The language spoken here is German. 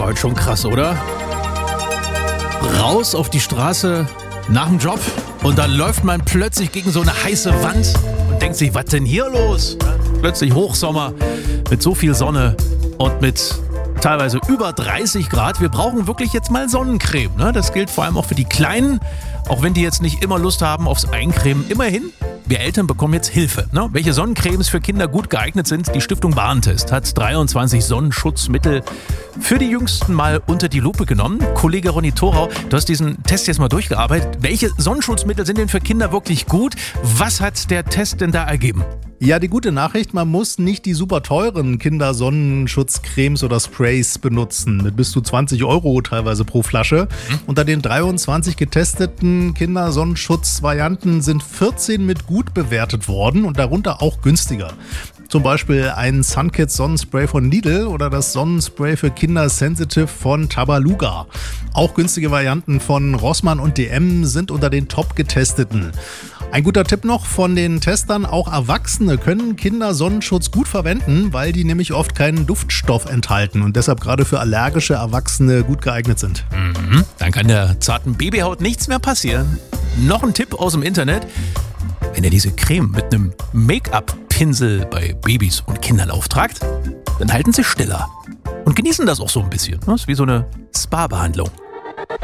heute schon krass, oder? Raus auf die Straße nach dem Job und dann läuft man plötzlich gegen so eine heiße Wand und denkt sich, was denn hier los? Plötzlich Hochsommer mit so viel Sonne und mit teilweise über 30 Grad. Wir brauchen wirklich jetzt mal Sonnencreme. Ne? Das gilt vor allem auch für die Kleinen, auch wenn die jetzt nicht immer Lust haben aufs Eincremen. Immerhin, wir Eltern bekommen jetzt Hilfe. Ne? Welche Sonnencremes für Kinder gut geeignet sind, die Stiftung Warentest hat 23 Sonnenschutzmittel für die Jüngsten mal unter die Lupe genommen. Kollege Ronny Thorau, du hast diesen Test jetzt mal durchgearbeitet. Welche Sonnenschutzmittel sind denn für Kinder wirklich gut? Was hat der Test denn da ergeben? Ja, die gute Nachricht, man muss nicht die super teuren Kindersonnenschutzcremes oder Sprays benutzen, mit bis zu 20 € teilweise pro Flasche. Unter den 23 getesteten Kindersonnenschutzvarianten sind 14 mit gut bewertet worden und darunter auch günstiger. Zum Beispiel ein Sunkids Sonnenspray von Lidl oder das Sonnenspray für Kinder Sensitive von Tabaluga. Auch günstige Varianten von Rossmann und DM sind unter den top getesteten. Ein guter Tipp noch von den Testern, auch Erwachsene können Kindersonnenschutz gut verwenden, weil die nämlich oft keinen Duftstoff enthalten und deshalb gerade für allergische Erwachsene gut geeignet sind. Dann kann der zarten Babyhaut nichts mehr passieren. Noch ein Tipp aus dem Internet. Wenn ihr diese Creme mit einem Make-up-Pinsel bei Babys und Kindern auftragt, dann halten sie stiller und genießen das auch so ein bisschen. Das ist wie so eine Spa-Behandlung.